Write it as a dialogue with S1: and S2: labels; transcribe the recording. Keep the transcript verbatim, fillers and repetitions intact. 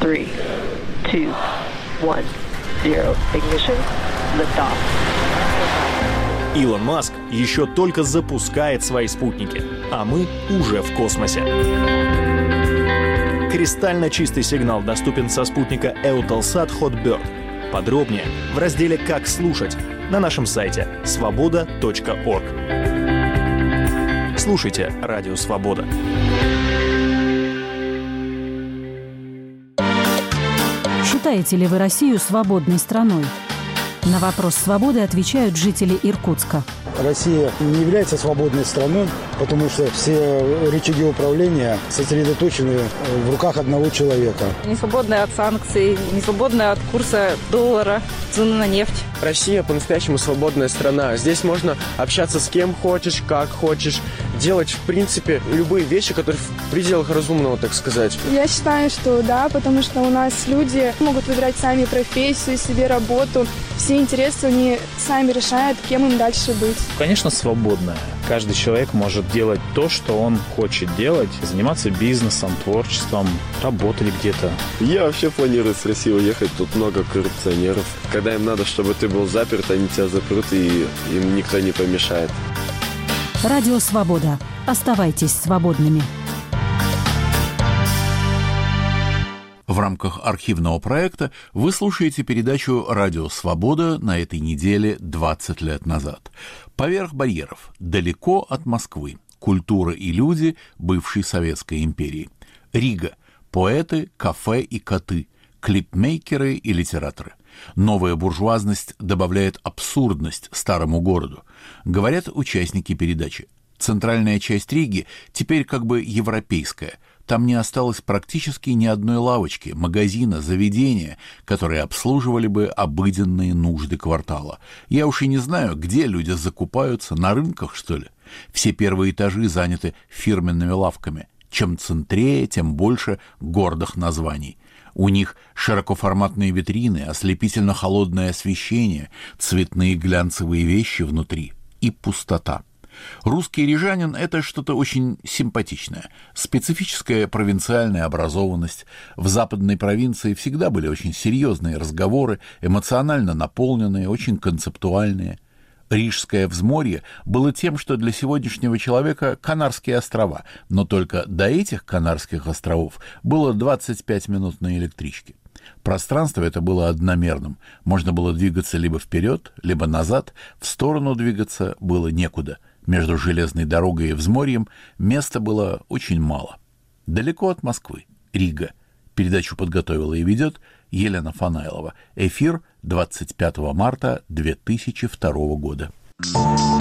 S1: three, two, one, zero. Ignition. Liftoff.
S2: Илон Маск еще только запускает свои спутники, а мы уже в космосе. Кристально чистый сигнал доступен со спутника Eutelsat Hotbird. Подробнее в разделе «Как слушать» на нашем сайте свобода точка орг. Слушайте Радио Свобода.
S3: Считаете ли вы Россию свободной страной? На вопрос свободы отвечают жители Иркутска.
S4: Россия не является свободной страной, потому что все рычаги управления сосредоточены в руках одного человека.
S5: Не свободная от санкций, не свободная от курса доллара, цены на нефть.
S6: Россия по-настоящему свободная страна. Здесь можно общаться с кем хочешь, как хочешь, делать, в принципе, любые вещи, которые в пределах разумного, так сказать.
S7: Я считаю, что да, потому что у нас люди могут выбирать сами профессию, себе работу. Все интересы они сами решают, кем им дальше быть.
S8: Конечно, свободная. Каждый человек может делать то, что он хочет делать, заниматься бизнесом, творчеством, работать где-то.
S9: Я вообще планирую с России уехать, тут много коррупционеров. Когда им надо, чтобы ты был заперт, они тебя запрут, и им никто не помешает.
S3: Радио Свобода. Оставайтесь свободными.
S10: В рамках архивного проекта вы слушаете передачу «Радио Свобода» на этой неделе двадцать лет назад. «Поверх барьеров. Далеко от Москвы. Культура и люди бывшей Советской империи». Рига. Поэты, кафе и коты. Клипмейкеры и литераторы. Новая буржуазность добавляет абсурдность старому городу. Говорят участники передачи. Центральная часть Риги теперь как бы европейская. Там не осталось практически ни одной лавочки, магазина, заведения, которые обслуживали бы обыденные нужды квартала. Я уж и не знаю, где люди закупаются, на рынках, что ли. Все первые этажи заняты фирменными лавками. Чем центрее, тем больше гордых названий. У них широкоформатные витрины, ослепительно-холодное освещение, цветные глянцевые вещи внутри и пустота. Русский рижанин – это что-то очень симпатичное. Специфическая провинциальная образованность. В западной провинции всегда были очень серьезные разговоры, эмоционально наполненные, очень концептуальные. Рижское взморье было тем, что для сегодняшнего человека Канарские острова, но только до этих Канарских островов было двадцать пять минут на электричке. Пространство это было одномерным. Можно было двигаться либо вперед, либо назад, в сторону двигаться было некуда. Между железной дорогой и взморьем места было очень мало. Далеко от Москвы. Рига. Передачу подготовила и ведет Елена Фанайлова. Эфир двадцать пятого марта две тысячи второго года.